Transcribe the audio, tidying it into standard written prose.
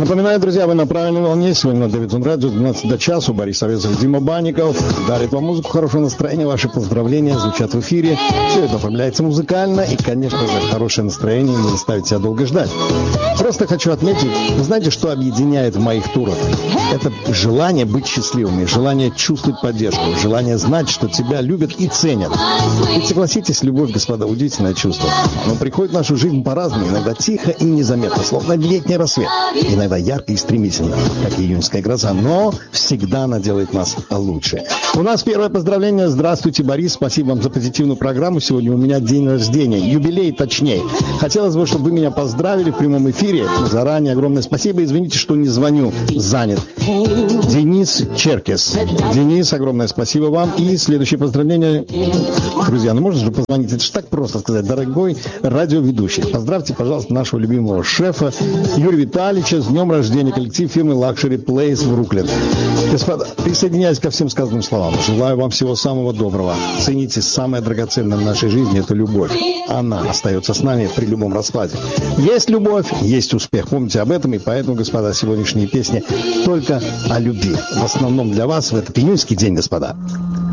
Напоминаю, друзья, вы на правильной волне. Сегодня на Дэвидсон Радио 12 до часу. Борис Авезов, Дима Банников дарит вам музыку, хорошего настроения. Ваши поздравления звучат в эфире. Все это оформляется музыкально. И, конечно же, хорошее настроение не заставит себя долго ждать. Просто хочу отметить, вы знаете, что объединяет в моих турах? Это желание быть счастливыми, желание чувствовать поддержку, желание знать, что тебя любят и ценят. Ведь согласитесь, любовь, господа, удивительное чувство. Оно приходит в нашу жизнь по-разному, иногда тихо и незаметно, словно летний рассвет. Иногда ярко и стремительно, как июньская гроза, но всегда она делает нас лучше. У нас первое поздравление. Здравствуйте, Борис, спасибо вам за позитивную программу. Сегодня у меня день рождения, юбилей точнее. Хотелось бы, чтобы вы меня поздравили в прямом эфире. Заранее огромное спасибо. Извините, что не звоню, занят. Денис Черкес. Денис, огромное спасибо вам. И следующее поздравление. Друзья, ну можно же позвонить? Это же так просто сказать. Дорогой радиоведущий, поздравьте, пожалуйста, нашего любимого шефа Юрия Витальевича с днем рождения, коллектив фирмы Luxury Place в Бруклин. Господа, присоединяюсь ко всем сказанным словам. Желаю вам всего самого доброго. Цените самое драгоценное в нашей жизни – это любовь. Она остается с нами при любом раскладе. Есть любовь, есть успех. Помните об этом, и поэтому, господа, сегодняшние песни только о любви. В основном для вас в этот июньский день, господа.